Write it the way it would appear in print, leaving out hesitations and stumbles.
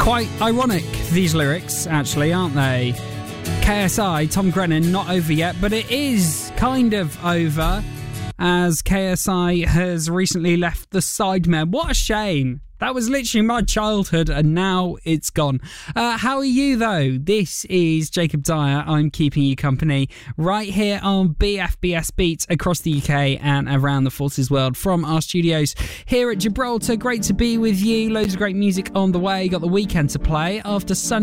Quite ironic, these lyrics, actually, aren't they? KSI, Tom Grennan, not over yet, but it is kind of over, as KSI has recently left the Sidemen. What a shame. That was literally my childhood, and now it's gone. How are you, though? This is Jacob Dyer. I'm keeping you company right here on BFBS Beats across the UK and around the Forces world from our studios here at Gibraltar. Great to be with you. Loads of great music on the way. Got the weekend to play after Sunday